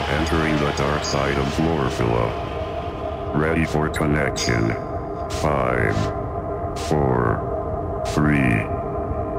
entering the dark side of Chlorophylla. Ready for connection. 5, 4, 3,